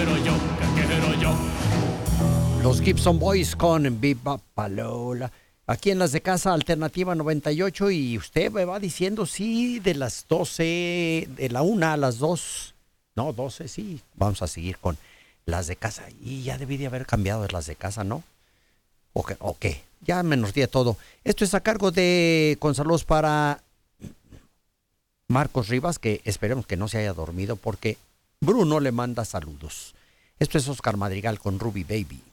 ¿Qué quiero yo? Los Gibson Boys con Viva Palola. Aquí en las de casa, Alternativa 98. Y usted me va diciendo sí, de las 12, de la 1 a las 2. No, 12, sí. Vamos a seguir con las de casa. Y ya debí de haber cambiado de las de casa, ¿no? ¿O qué? Ya me nos di todo. Esto es a cargo de, con saludos para Marcos Rivas, que esperemos que no se haya dormido porque Bruno le manda saludos. Esto es Oscar Madrigal con Ruby Baby.